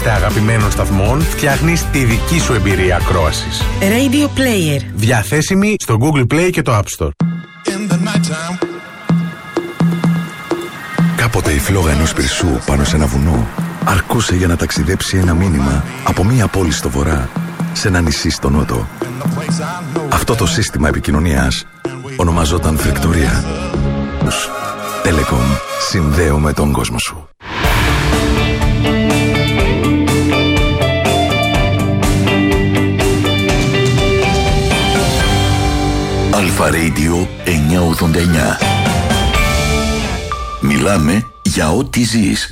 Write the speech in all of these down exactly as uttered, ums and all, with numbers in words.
λίστα αγαπημένων σταθμών, φτιάχνεις τη δική σου εμπειρία ακρόασης. Radio Player. Διαθέσιμη στο Google Play και το App Store. Κάποτε η φλόγα ενός πυρσού πάνω σε ένα βουνό αρκούσε για να ταξιδέψει ένα μήνυμα από μία πόλη στο βορρά σε ένα νησί στο νότο. Αυτό το σύστημα επικοινωνίας ονομαζόταν Φρεκτορία. Telecom, συνδέω με τον κόσμο σου. Αλφα Radio εννιακόσια ογδόντα εννιά. Μιλάμε για ό,τι ζεις.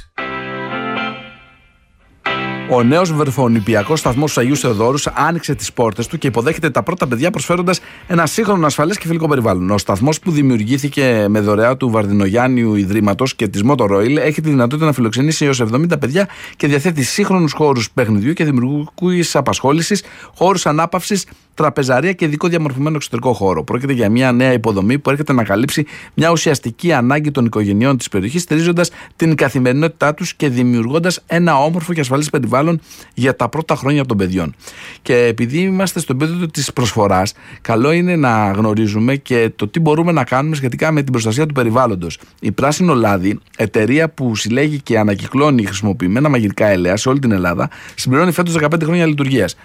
Ο νέος βερφονηπιακός σταθμός του Αγίου Θεοδόρου άνοιξε τις πόρτες του και υποδέχεται τα πρώτα παιδιά, προσφέροντας ένα σύγχρονο, ασφαλές και φιλικό περιβάλλον. Ο σταθμός, που δημιουργήθηκε με δωρεά του Βαρδινογιάννιου Ιδρύματος και της Motoroil, έχει τη δυνατότητα να φιλοξενήσει έως εβδομήντα παιδιά και διαθέτει σύγχρονους χώρους παιχνιδιού και δημιουργικής απασχόλησης, χώρους ανάπαυσης, τραπεζαρία και ειδικό διαμορφωμένο εξωτερικό χώρο. Πρόκειται για μια νέα υποδομή που έρχεται να καλύψει μια ουσιαστική ανάγκη των οικογενειών της περιοχής, στηρίζοντας την καθημερινότητά τους και δημιουργώντας ένα όμορφο και ασφαλές περιβάλλον για τα πρώτα χρόνια των παιδιών. Και επειδή είμαστε στο επίπεδο της προσφοράς, καλό είναι να γνωρίζουμε και το τι μπορούμε να κάνουμε σχετικά με την προστασία του περιβάλλοντος. Η Πράσινο Λάδι, εταιρεία που συλλέγει και ανακυκλώνει χρησιμοποιημένα μαγειρικά ελαία σε όλη την Ελλάδα, συμπληρώνει φέτος δεκαπέντε χρόνια λειτουργίας.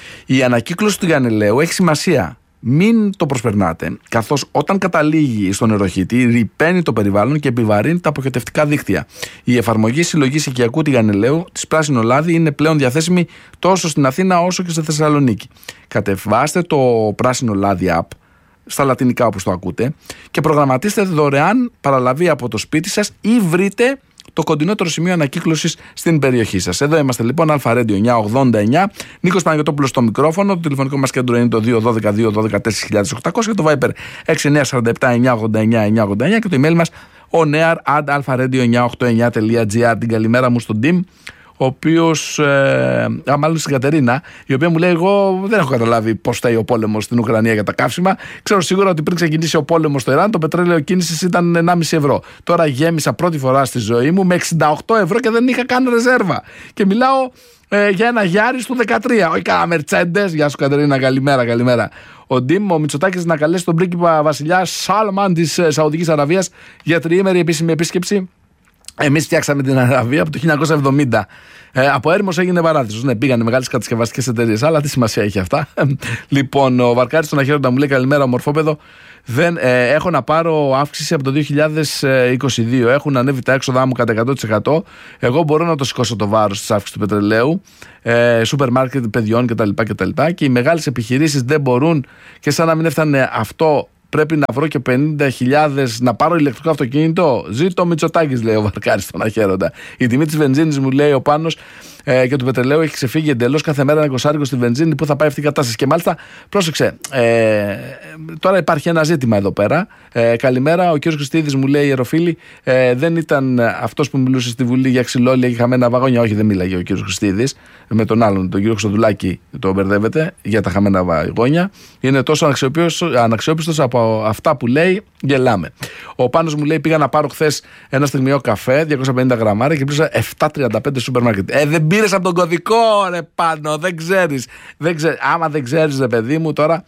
Η ανακύκλωση του λιανελαίου έχει σημασία. Μην το προσπερνάτε, καθώς όταν καταλήγει στον νεροχύτη ρυπαίνει το περιβάλλον και επιβαρύνει τα αποχετευτικά δίκτυα. Η εφαρμογή συλλογής οικιακού τηγανελαίου της Πράσινο Λάδι είναι πλέον διαθέσιμη τόσο στην Αθήνα όσο και στη Θεσσαλονίκη. Κατεβάστε το Πράσινο Λάδι app, στα λατινικά όπως το ακούτε, και προγραμματίστε δωρεάν παραλαβή από το σπίτι σας ή βρείτε το κοντινότερο σημείο ανακύκλωσης στην περιοχή σας. Εδώ είμαστε λοιπόν, Αλφα Radio εννιακόσια ογδόντα εννιά. Νίκος Παναγιωτόπουλος στο μικρόφωνο. Το τηλεφωνικό μας κέντρο είναι το δύο ένα δύο δύο ένα δύο τέσσερα χιλιάδες οκτακόσια, το Viber έξι εννιά τέσσερα επτά εννιακόσια ογδόντα εννιά εννιακόσια ογδόντα εννιά και το email μας oneair at alfaradio εννιακόσια ογδόντα εννιά τελεία gr. Την καλημέρα μου στον Τιμ, ο οποίος, ε, α, μάλλον στην Κατερίνα, η οποία μου λέει: εγώ δεν έχω καταλάβει πώς φταίει ο πόλεμος στην Ουκρανία για τα καύσιμα. Ξέρω σίγουρα ότι πριν ξεκινήσει ο πόλεμος στο Ιράν, το πετρέλαιο κίνησης ήταν ενάμιση ευρώ. Τώρα γέμισα πρώτη φορά στη ζωή μου με εξήντα οκτώ ευρώ και δεν είχα καν ρεζέρβα. Και μιλάω ε, για ένα Γιάρης του δεκατρία. Όχι κανένα Mercedes. Γεια σου Κατερίνα, καλημέρα, καλημέρα. Ο Ντίμ, ο Μητσοτάκης να καλέσει τον πρίγκιπα βασιλιά Σάλμαν της Σαουδικής Αραβίας για τριήμερη επίσημη επίσκεψη. Εμείς φτιάξαμε την Αραβία από το χίλια εννιακόσια εβδομήντα. Ε, από έρημος έγινε παράδεισος. Ναι, πήγανε μεγάλες κατασκευαστικές εταιρείες, αλλά τι σημασία έχει αυτά. Λοιπόν, ο Βαρκάρης στον Αχέροντα μου λέει: καλημέρα, ομορφόπεδο. Δεν, ε, έχω να πάρω αύξηση από το δύο χιλιάδες είκοσι δύο. Έχουν ανέβει τα έξοδά μου κατά εκατό τοις εκατό. Εγώ μπορώ να το σηκώσω το βάρος της αύξησης του πετρελαίου, ε, σούπερ μάρκετ παιδιών κτλ. κτλ. Και οι μεγάλες επιχειρήσεις δεν μπορούν, και σαν να μην έφτανε αυτό, πρέπει να βρω και πενήντα χιλιάδες να πάρω ηλεκτρικό αυτοκίνητο. Ζήτω Μητσοτάκης, λέει ο Βαρκάρης στον Αχέροντα. Η τιμή της βενζίνης, μου λέει ο Πάνος, ε, και του πετρελαίου έχει ξεφύγει εντελώς. Κάθε μέρα ένα εικοσάρικο στη βενζίνη. Πού θα πάει αυτή η κατάσταση? Και μάλιστα, πρόσεξε, ε, τώρα υπάρχει ένα ζήτημα εδώ πέρα. Ε, καλημέρα, ο κ. Χριστίδης, μου λέει, ιεροφίλη, ε, δεν ήταν αυτός που μιλούσε στη Βουλή για ξυλόλια και χαμένα βαγόνια. Όχι, δεν μίλαγε ο κ. Χριστίδης. Με τον άλλον, τον κ. Χρυστοδουλάκη, το μπερδεύεται για τα χαμένα βαγόνια. Είναι τόσο αναξιόπιστος από αυτά που λέει, γελάμε. Ο Πάνος μου λέει: πήγα να πάρω χθες ένα στιγμιαίο καφέ, διακόσια πενήντα γραμμάρια, και πλήρωσα επτακόσια τριάντα πέντε σούπερ μάρκετ. Ε, δεν πήρες από τον κωδικό, ρε Πάνο, δεν ξέρεις. Δεν ξέρεις. Άμα δεν ξέρεις, ρε παιδί μου, τώρα.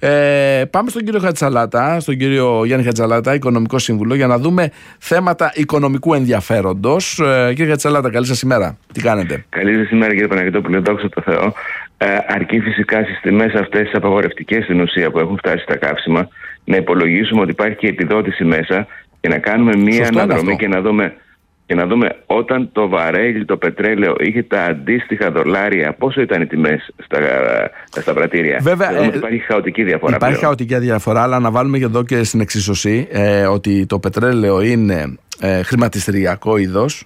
Ε, πάμε στον κύριο Χατζαλάτα, στον κύριο Γιάννη Χατζαλάτα, οικονομικό σύμβουλο, για να δούμε θέματα οικονομικού ενδιαφέροντος. Ε, κύριε Χατζαλάτα, καλή σας ημέρα. Τι κάνετε? Καλή σας ημέρα, κύριε Παναγιωτόπουλε, δόξα τω Θεώ. Ε, αρκεί φυσικά στις τιμές αυτές τις απαγορευτικές στην ουσία που έχουν φτάσει στα καύσιμα να υπολογίσουμε ότι υπάρχει και επιδότηση μέσα και να κάνουμε μία Σωστό αναδρομή και να, δούμε, και να δούμε όταν το βαρέλι, το πετρέλαιο είχε τα αντίστοιχα δολάρια, πόσο ήταν οι τιμές στα, στα σταυρατήρια. Βέβαια, ε, υπάρχει χαοτική διαφορά. Υπάρχει πλέον. χαοτική διαφορά, αλλά να βάλουμε και εδώ και στην εξίσωση ε, ότι το πετρέλαιο είναι ε, χρηματιστηριακό είδος.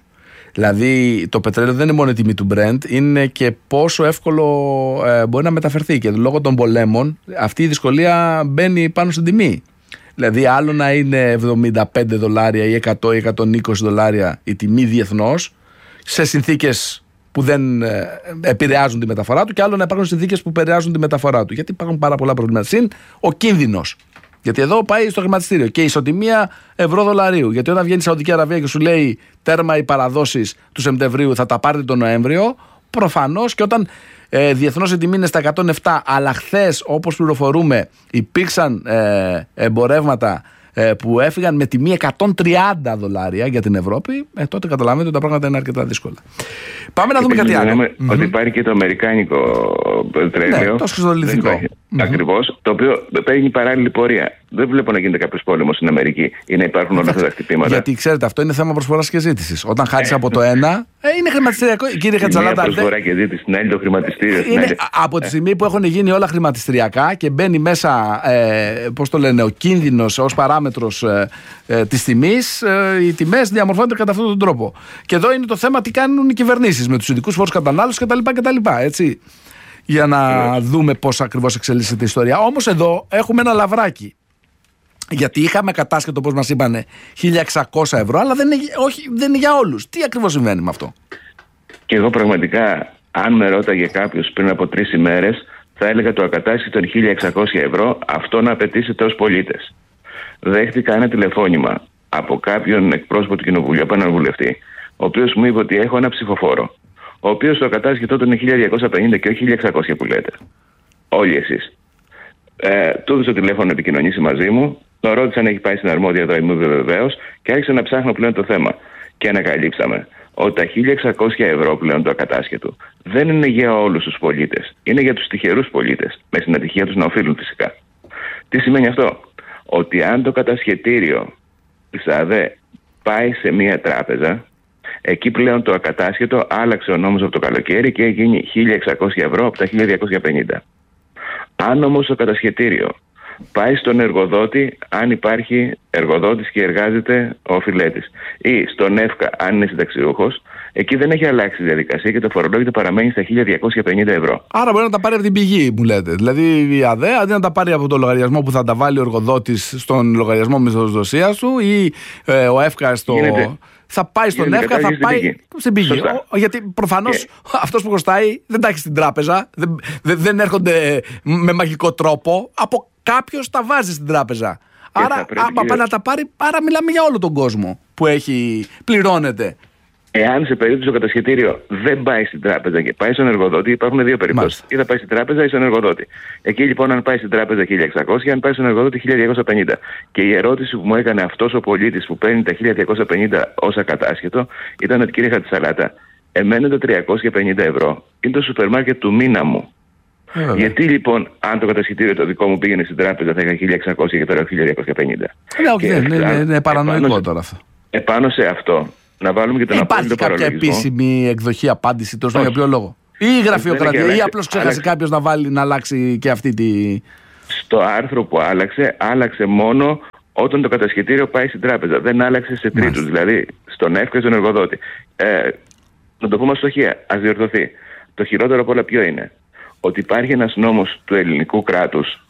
Δηλαδή το πετρέλαιο δεν είναι μόνο η τιμή του Brent, είναι και πόσο εύκολο ε, μπορεί να μεταφερθεί. Και λόγω των πολέμων αυτή η δυσκολία μπαίνει πάνω στην τιμή. Δηλαδή άλλο να είναι εβδομήντα πέντε δολάρια ή εκατό ή εκατόν είκοσι δολάρια η τιμή διεθνώς σε συνθήκες που δεν ε, επηρεάζουν τη μεταφορά του, και άλλο να υπάρχουν συνθήκες που επηρεάζουν τη μεταφορά του. Γιατί υπάρχουν πάρα πολλά προβλήματα. Συν ο κίνδυνος. Γιατί εδώ πάει στο χρηματιστήριο και η ισοτιμία ευρώ-δολαρίου. Γιατί όταν βγαίνει η Σαουδική Αραβία και σου λέει τέρμα οι παραδόσεις του Σεπτεμβρίου, θα τα πάρετε τον Νοέμβριο, προφανώς και όταν ε, διεθνώς η τιμή είναι στα εκατόν επτά, αλλά χθες, όπως πληροφορούμε, υπήρξαν ε, εμπορεύματα ε, που έφυγαν με τιμή εκατόν τριάντα δολάρια για την Ευρώπη, ε, τότε καταλαβαίνετε ότι τα πράγματα είναι αρκετά δύσκολα. Πάμε να δούμε κάτι άλλο. Ότι mm-hmm. υπάρχει και το αμερικάνικο πετρέλαιο. Ναι, το σχιστολιθικό. Mm-hmm. Ακριβώς, το οποίο παίρνει παράλληλη πορεία. Δεν βλέπω να γίνεται κάποιο πόλεμο στην Αμερική ή να υπάρχουν όλα αυτά τα χτυπήματα. Γιατί ξέρετε, αυτό είναι θέμα προσφοράς και ζήτησης. Όταν χάσει από το ένα, ε, είναι χρηματιστηριακό. Κύριε Χατζαλάτα, είναι προσφορά και ζήτηση, την άλλη το χρηματιστήριο. Είναι άλλη. Από τη στιγμή που έχουν γίνει όλα χρηματιστηριακά και μπαίνει μέσα, ε, πώς το λένε, ο κίνδυνος ως παράμετρος ε, ε, της τιμής, ε, οι τιμές διαμορφώνονται κατά αυτόν τον τρόπο. Και εδώ είναι το θέμα τι κάνουν οι κυβερνήσεις με τους ειδικούς φόρους κατανάλωσης κτλ. Έτσι. Για να yeah. δούμε πώς ακριβώς εξελίσσεται η ιστορία. Όμως εδώ έχουμε ένα λαβράκι. Γιατί είχαμε κατάσχετο, όπως μας είπανε, χίλια εξακόσια ευρώ, αλλά δεν είναι, όχι, δεν είναι για όλους. Τι ακριβώς συμβαίνει με αυτό? Και εγώ πραγματικά, αν με ρώταγε κάποιος πριν από τρεις ημέρες, θα έλεγα το ακατάσχετο των χίλια εξακόσια ευρώ, αυτό να απαιτήσετε ως πολίτες. Δέχτηκα ένα τηλεφώνημα από κάποιον εκπρόσωπο του Κοινοβουλίου, από έναν βουλευτή, ο οποίος μου είπε ότι έχω ένα ψηφοφόρο, ο οποίος το ακατάσχετο του είναι χίλια διακόσια πενήντα και όχι χίλια εξακόσια που λέτε. Όλοι εσείς. Ε, του έδωσε το τηλέφωνο να επικοινωνήσει μαζί μου, τον ρώτησα αν έχει πάει στην αρμόδια εδώ, μου είπε βεβαίως, και άρχισα να ψάχνω πλέον το θέμα. Και ανακαλύψαμε ότι τα χίλια εξακόσια ευρώ πλέον το ακατάσχετο δεν είναι για όλους τους πολίτες. Είναι για τους τυχερούς πολίτες, με στην ατυχία τους να οφείλουν φυσικά. Τι σημαίνει αυτό? Ότι αν το κατασχετήριο της ΑΔΕ πάει σε μία τράπεζα, εκεί πλέον το ακατάσχετο άλλαξε ο νόμος από το καλοκαίρι και έγινε χίλια εξακόσια ευρώ από τα χίλια διακόσια πενήντα. Αν όμως το κατασχετήριο πάει στον εργοδότη, αν υπάρχει εργοδότης και εργάζεται ο οφειλέτης, ή στον ΕΦΚΑ, αν είναι συνταξιούχος, εκεί δεν έχει αλλάξει η διαδικασία και το φορολόγητο παραμένει στα χίλια διακόσια πενήντα ευρώ. Άρα μπορεί να τα πάρει από την πηγή, μου λέτε. Δηλαδή η ΑΔΕ, αντί να τα πάρει από το λογαριασμό που θα τα βάλει ο εργοδότης στον λογαριασμό μισθοδοσίας του, ή ε, ο ΕΦΚΑ στο. Γίνεται. Θα πάει στον ΕΦΚΑ, θα πάει πηγή. στην πηγή. Ο, γιατί προφανώς yeah. αυτός που χρωστάει δεν τα έχει στην τράπεζα, δεν, δεν, δεν έρχονται με μαγικό τρόπο. Από κάποιος τα βάζει στην τράπεζα. Και άρα, άμα πάει να τα πάρει, άρα μιλάμε για όλο τον κόσμο που έχει, πληρώνεται. Εάν σε περίπτωση το κατασχετήριο δεν πάει στην τράπεζα και πάει στον εργοδότη, υπάρχουν δύο περιπτώσεις. Ή θα πάει στην τράπεζα ή στον εργοδότη. Εκεί λοιπόν, αν πάει στην τράπεζα χίλια εξακόσια, αν πάει στον εργοδότη χίλια διακόσια πενήντα. Και η ερώτηση που μου έκανε αυτός ο πολίτης που παίρνει τα χίλια διακόσια πενήντα ως ακατάσχετο ήταν ότι, κύριε Χατζησαλάτα, εμένα το τριακόσια πενήντα ευρώ είναι το σούπερ μάρκετ του μήνα μου. Ε, Γιατί λοιπόν, αν το κατασχετήριο το δικό μου πήγαινε στην τράπεζα, θα είχα χίλια εξακόσια και τώρα χίλια διακόσια πενήντα. Ε, όχι, δεν είναι, είναι παρανοϊκό τώρα αυτό. Επάνω σε αυτό, να βάλουμε και τον απόλυτο παραλογισμό. Υπάρχει κάποια επίσημη εκδοχή, απάντηση τόσο για ποιο λόγο? Ή η γραφειοκρατία, ή απλώς ξέχασε άλλαξε... κάποιος να βάλει να αλλάξει και αυτή τη. Στο άρθρο που άλλαξε, άλλαξε μόνο όταν το κατασχετήριο πάει στην τράπεζα. Δεν άλλαξε σε τρίτους, δηλαδή στον ΕΦΚΑ και στον εργοδότη. Ε, να το πούμε στοχεία, ας διορθωθεί. Το χειρότερο από όλα ποιο είναι? Ότι υπάρχει ένας νόμος του ελληνικού κράτους,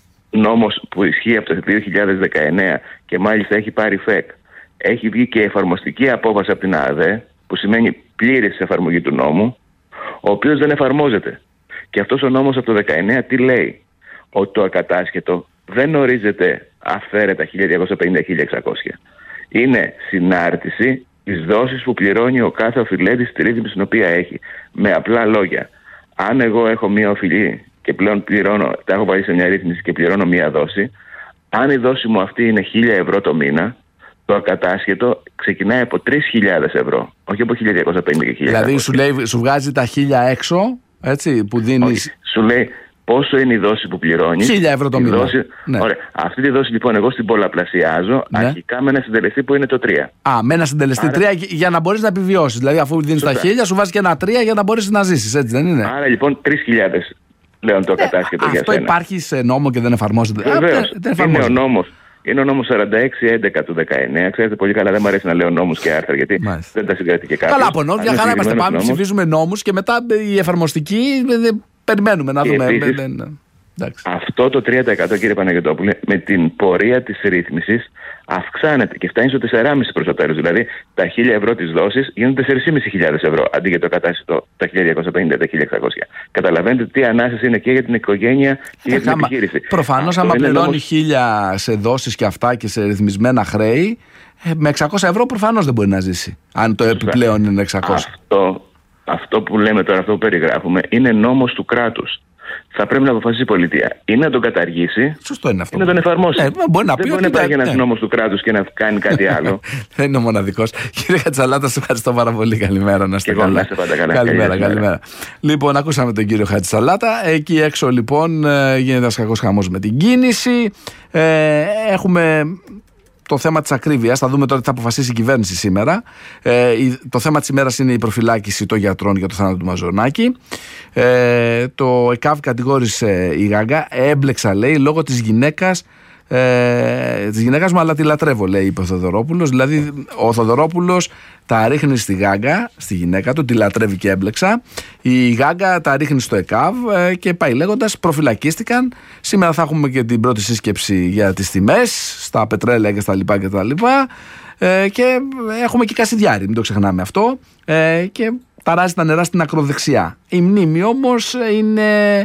νόμος που ισχύει από το δύο χιλιάδες δεκαεννέα και μάλιστα έχει πάρει ΦΕΚ. Έχει βγει και εφαρμοστική απόφαση από την ΑΔΕ, που σημαίνει πλήρης εφαρμογή του νόμου, ο οποίος δεν εφαρμόζεται. Και αυτός ο νόμος από το δεκαεννέα τι λέει? Ότι το ακατάσχετο δεν ορίζεται αυθαίρετα χίλια διακόσια πενήντα με χίλια εξακόσια. Είναι συνάρτηση της δόσης που πληρώνει ο κάθε οφειλέτης στη ρύθμιση την οποία έχει. Με απλά λόγια, αν εγώ έχω μία οφειλή και πλέον πληρώνω, τα έχω βάλει σε μια ρύθμιση και πληρώνω μία δόση, αν η δόση μου αυτή είναι χίλια ευρώ το μήνα, το ακατάσχετο ξεκινάει από τρεις χιλιάδες ευρώ, όχι από χίλια διακόσια πενήντα και χίλια εξακόσια. Δηλαδή σου, λέει, σου βγάζει τα χίλια έξω, έτσι, που δίνεις. Όχι, σου λέει πόσο είναι η δόση που πληρώνεις. χίλια ευρώ το μήνα. Δόση... Ναι. Ωραία. Αυτή τη δόση λοιπόν εγώ στην πολλαπλασιάζω, ναι, αρχικά με ένα συντελεστή που είναι το τρία. Α, με ένα συντελεστή άρα... τρία για να μπορείς να επιβιώσεις. Δηλαδή αφού δίνεις τα χίλια, σου βάζει και ένα τρία για να μπορείς να ζήσεις, έτσι δεν είναι? Άρα λοιπόν τρεις χιλιάδες πλέον το ακατάσχετο ε, για αυτό σένα. Υπάρχει σε νόμο και δεν εφαρμόζεται. Βεβαίως. Είναι ο νόμος. Είναι ο νόμος σαράντα έξι έντεκα του δεκαεννέα. Ξέρετε πολύ καλά, δεν μου αρέσει να λέω νόμους και άρθρα, γιατί μάλιστα δεν τα συγκρατεί και κάποιος. Καλά, από νόμους, μια χαρά είμαστε. Πάμε, ψηφίζουμε νόμους και μετά η εφαρμοστική περιμένουμε να δούμε. Επίσης, αυτό το τρία τοις εκατό, κύριε Παναγιωτόπουλε, με την πορεία της ρύθμισης αυξάνεται και φτάνει στο τέσσερα κόμμα πέντε προς το τέλος. Δηλαδή τα χίλια ευρώ της δόσης γίνονται τέσσερις χιλιάδες πεντακόσια ευρώ αντί για το κατάστατο τα χίλια διακόσια πενήντα τα χίλια εξακόσια. Καταλαβαίνετε τι ανάσες είναι και για την οικογένεια και για την επιχείρηση. Προφανώς, άμα πληρώνει νόμος... χίλια σε δόσεις και αυτά και σε ρυθμισμένα χρέη, με εξακόσια ευρώ προφανώς δεν μπορεί να ζήσει. Αν το επιπλέον είναι εξακόσια. Αυτό. αυτό που λέμε τώρα, αυτό που περιγράφουμε, είναι νόμος του κράτους. Θα πρέπει να αποφασίσει η πολιτεία. Ή να τον καταργήσει, σωστό είναι αυτό. Ή να τον εφαρμόσει. Ναι, μπορεί να Δεν πει μπορεί να ότι υπάρχει ναι. ένας νόμος του κράτους και να κάνει κάτι άλλο. Δεν είναι ο μοναδικός. Κύριε Χατζησαλάτα, σας ευχαριστώ πάρα πολύ. Καλημέρα, να είστε Και εγώ, καλά. να είστε πάντα καλά. Καλημέρα, Καλημέρα. καλημέρα. Λοιπόν, ακούσαμε τον κύριο Χατζησαλάτα. Εκεί έξω λοιπόν ε, γίνεται ένας κακός χαμός με την κίνηση. Ε, έχουμε το θέμα της ακρίβειας. Θα δούμε τώρα τι θα αποφασίσει η κυβέρνηση σήμερα. Ε, το θέμα της ημέρας είναι η προφυλάκηση των γιατρών για το θάνατο του Μαζονάκη. Ε, το ΕΚΑΒ κατηγόρησε η Γάγκα, έμπλεξα λέει λόγω της γυναίκας. Ε, της γυναίκας μου, αλλά τη λατρεύω, λέει, είπε ο Θοδωρόπουλος. Δηλαδή, ο Θοδωρόπουλος τα ρίχνει στη Γάγκα, στη γυναίκα του, τη λατρεύει και έμπλεξα. Η Γάγκα τα ρίχνει στο ΕΚΑΒ ε, και πάει λέγοντας, προφυλακίστηκαν. Σήμερα θα έχουμε και την πρώτη σύσκεψη για τις τιμές, στα πετρέλαια και στα λοιπά και τα λοιπά. Ε, και έχουμε και Κασιδιάρη, μην το ξεχνάμε αυτό. Ε, και ταράζει τα νερά στην ακροδεξιά. Η μνήμη όμως είναι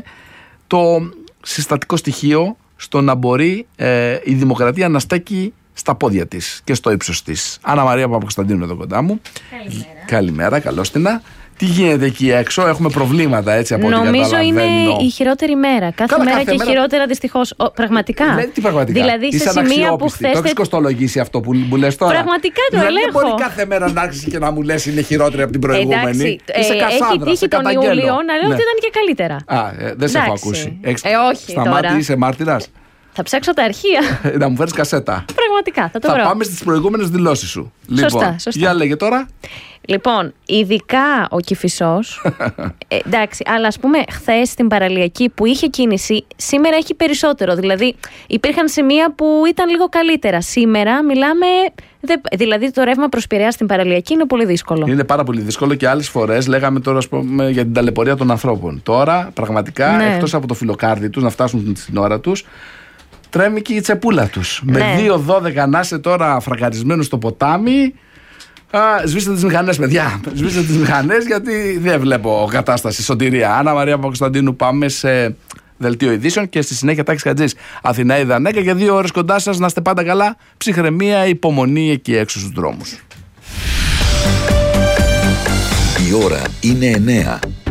το συστατικό στοιχείο στο να μπορεί ε, η δημοκρατία να στέκει στα πόδια της και στο ύψος της. Άννα Μαρία Παπακοσταντίνου εδώ κοντά μου. Καλημέρα. Καλημέρα, καλώς την. Τι γίνεται εκεί έξω, έχουμε προβλήματα έτσι από ό,τι Νομίζω καταλαβαίνω. είναι η χειρότερη μέρα. Κάθε Καλά, μέρα κάθε και μέρα... χειρότερα δυστυχώς. Ο, πραγματικά. Λέει, τι πραγματικά. Δηλαδή Είσαι σε σημεία που χθες. Το έχεις κοστολογήσει αυτό που, που λες τώρα. Πραγματικά το δηλαδή, ελέγχω. Δεν μπορεί κάθε μέρα να άρχισε και να μου λες είναι χειρότερη από την προηγούμενη. Εντάξει, Είσαι ε, Κασάνδρα, έχει τύχει σε τον καταγγέλλω. Ιούλιο να λέω Ναι. ότι ήταν και καλύτερα. Α, ε, δεν σε έχω Εντάξει. ακούσει. Έχεις... Ε, όχι Στα τώρα. μάτια είσαι μάρτυρας. Θα ψάξω τα αρχεία. Να μου φέρεις κασέτα. Πραγματικά, θα το Θα βρω. πάμε στις προηγούμενες δηλώσεις σου. Σωστά, Λοιπόν, σωστά. για λέγε τώρα. Λοιπόν, ειδικά ο Κηφισός, ε, εντάξει, αλλά ας πούμε χθες στην παραλιακή που είχε κίνηση, σήμερα έχει περισσότερο. Δηλαδή υπήρχαν σημεία που ήταν λίγο καλύτερα. Σήμερα μιλάμε, δε, δηλαδή το ρεύμα προς Πειραιά στην παραλιακή είναι πολύ δύσκολο. Είναι πάρα πολύ δύσκολο και άλλες φορές λέγαμε τώρα ας πούμε, για την ταλαιπωρία των ανθρώπων. Τώρα πραγματικά Ναι. εκτός από το φιλοκάρδι τους να φτάσουν στην ώρα τους, τρέμει και η τσεπούλα τους. Ναι. Με δύο δώδεκα να είσαι τώρα φρακαρισμένος στο ποτάμι. Α, σβήστε τις μηχανές, παιδιά. Σβήστε τις μηχανές, γιατί δεν βλέπω κατάσταση. Σωτηρία. Άννα Μαρία Παπακοσταντίνου, πάμε σε δελτίο ειδήσεων και στη συνέχεια Τάκης Χατζής. Αθηνά Ιδανέκα για δύο ώρες κοντά σας. Να είστε πάντα καλά. Ψυχραιμία, υπομονή εκεί έξω στους δρόμους. Η ώρα είναι εννέα.